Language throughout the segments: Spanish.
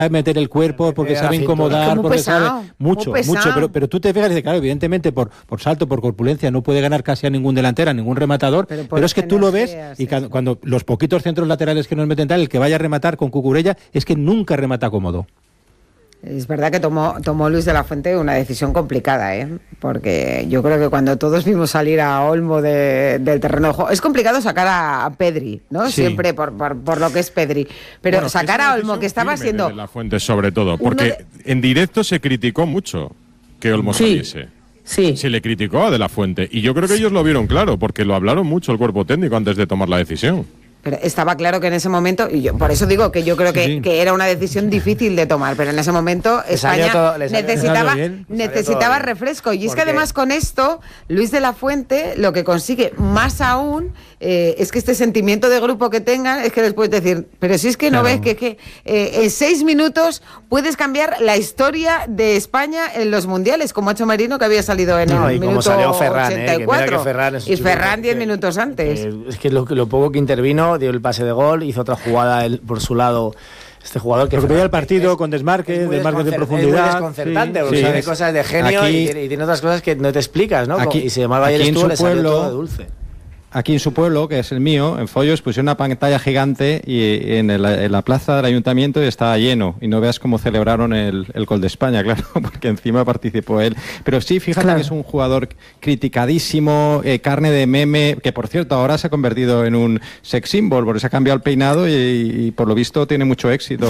meter el cuerpo, porque sabe incomodar, porque sabe mucho, pero tú te fijas y dices, claro, evidentemente por salto, por corpulencia, no puede ganar casi a ningún delantero, a ningún rematador, pero es que tú lo ves y cuando los poquitos centros laterales que nos meten tal, el que vaya a rematar con Cucurella es que nunca remata cómodo. Es verdad que tomó Luis de la Fuente una decisión complicada, porque yo creo que cuando todos vimos salir a Olmo del terreno de juego, es complicado sacar a Pedri, ¿no? Sí. Siempre por lo que es Pedri, pero sacar a Olmo, que estaba siendo de la Fuente sobre todo, porque en directo se criticó mucho que Olmo saliese. Sí. Se le criticó a De la Fuente y yo creo que ellos lo vieron claro, porque lo hablaron mucho el cuerpo técnico antes de tomar la decisión. Pero estaba claro que en ese momento, y yo por eso digo que yo creo que era una decisión difícil de tomar, pero en ese momento España necesitaba refresco. Y es que además con esto, Luis de la Fuente lo que consigue más aún es que este sentimiento de grupo que tengan es que les puedes decir, pero si es que no ves que en 6 minutos puedes cambiar la historia de España en los mundiales, como ha hecho Merino, que había salido en el minuto Ferran, 84. Y Ferran 10 minutos antes. Es que lo poco que intervino, dio el pase de gol, hizo otra jugada por su lado. Este jugador que veía el partido con desmarques de profundidad. Es muy desconcertante, porque tiene cosas de genio y tiene otras cosas que no te explicas, ¿no? Y si además ayer estuvo, le salió todo de dulce. Aquí en su pueblo, que es el mío, en Follos, pusieron una pantalla gigante y en la plaza del ayuntamiento estaba lleno. Y no veas cómo celebraron el gol de España, claro, porque encima participó él. Pero sí, fíjate que es un jugador criticadísimo, carne de meme, que por cierto ahora se ha convertido en un sex symbol, porque se ha cambiado el peinado y por lo visto tiene mucho éxito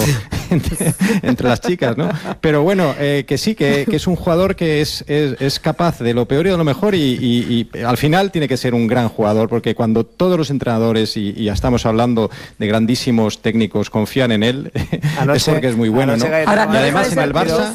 entre las chicas, ¿no? Pero bueno, que sí, que es un jugador que es capaz de lo peor y de lo mejor y al final tiene que ser un gran jugador, porque cuando todos los entrenadores, y ya estamos hablando de grandísimos técnicos, confían en él, es porque es muy bueno, ¿no? Ahora, y además en el Barça,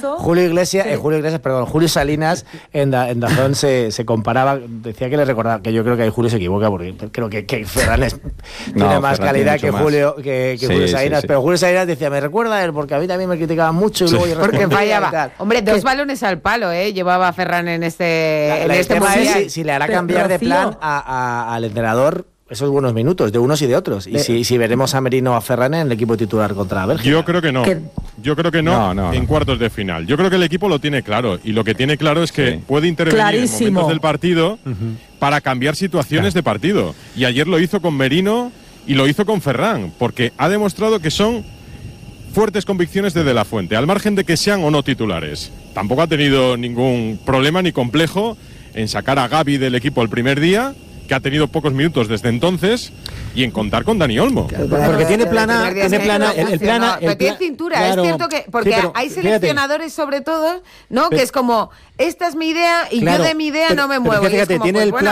Julio Salinas en Dazón se comparaba, decía que le recordaba, que yo creo que ahí Julio se equivoca, porque creo que Ferran tiene más calidad que Julio Salinas, pero Julio Salinas decía, me recuerda a él, porque a mí también me criticaba mucho y luego yo porque fallaba. Hombre, 2 balones al palo, llevaba Ferran en este tema mundial. Si le hará cambiar de plan al entrenador esos buenos minutos de unos y de otros, y si veremos a Merino o a Ferran en el equipo titular contra Bélgica. Yo creo que no, en cuartos de final. Yo creo que el equipo lo tiene claro, y lo que tiene claro es que puede intervenir en momentos del partido para cambiar situaciones de partido, y ayer lo hizo con Merino y lo hizo con Ferran, porque ha demostrado que son fuertes convicciones de la Fuente, al margen de que sean o no titulares. Tampoco ha tenido ningún problema ni complejo en sacar a Gavi del equipo el primer día, que ha tenido pocos minutos desde entonces, y en contar con Dani Olmo. Porque tiene plana, tiene cintura, claro, es cierto que porque hay seleccionadores sobre todo, ¿no? Que es como, esta es mi idea y yo de mi idea no me muevo. Fíjate, como, tiene pues,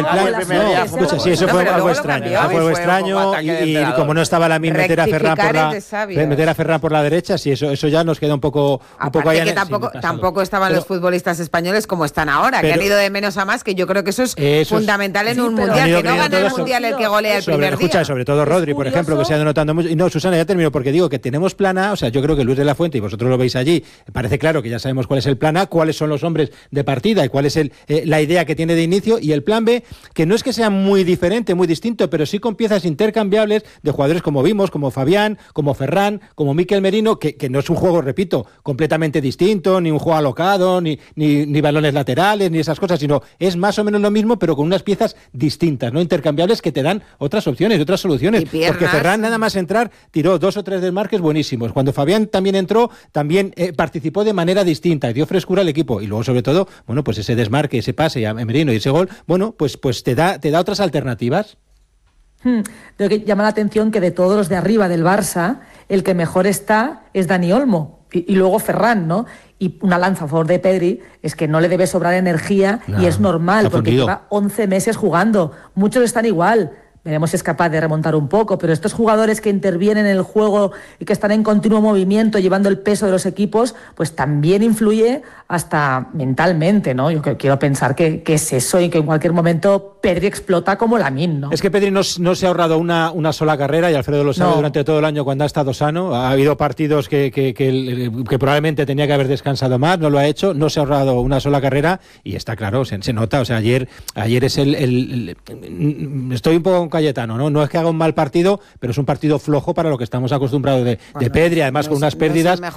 sí, eso fue algo extraño, y como no estaba la misma meter a Ferran por la derecha, sí, eso ya nos queda un poco allá. Que tampoco estaban los futbolistas españoles como están ahora, que han ido de menos a más, que yo creo que eso es fundamental en un mundial, que no gana el mundial el que golea el primer día. Escucha, sobre todo Rodri, por ejemplo, que se ha denotando mucho. Y no, Susana, ya termino, porque digo que tenemos plan A, o sea, yo creo que Luis de la Fuente, y vosotros lo veis allí, parece claro que ya sabemos cuál es el plan A, cuáles son los hombres de partida y cuál es la idea que tiene de inicio, y el plan B, que no es que sea muy diferente, muy distinto, pero sí con piezas intercambiables de jugadores como vimos, como Fabián, como Ferran, como Mikel Merino, que no es un juego, repito, completamente distinto, ni un juego alocado, ni balones laterales, ni esas cosas, sino es más o menos lo mismo, pero con unas piezas distintas, no intercambiables, que te dan otras opciones, otras soluciones, porque Ferran nada más entrar tiró 2 o 3 desmarques buenísimos. Cuando Fabián también entró, también participó de manera distinta y dio frescura al equipo, y luego sobre todo, bueno, pues ese desmarque, ese pase a Merino y ese gol, bueno, pues te da otras alternativas. Creo que llama la atención que de todos los de arriba del Barça, el que mejor está es Dani Olmo y luego Ferran, ¿no? Y una lanza a favor de Pedri es que no le debe sobrar energía, y es normal, porque lleva 11 meses jugando. Muchos están igual. Veremos si es capaz de remontar un poco, pero estos jugadores que intervienen en el juego y que están en continuo movimiento, llevando el peso de los equipos, pues también influye hasta mentalmente, ¿no? Yo quiero pensar que es eso, y que en cualquier momento Pedri explota como Lamine, ¿no? Es que Pedri no se ha ahorrado una sola carrera, y Alfredo lo sabe, durante todo el año cuando ha estado sano. Ha habido partidos que probablemente tenía que haber descansado más, no lo ha hecho, no se ha ahorrado una sola carrera, y está claro, se nota. O sea, ayer es estoy un poco Cayetano, no es que haga un mal partido, pero es un partido flojo para lo que estamos acostumbrados de Pedri, además con unas pérdidas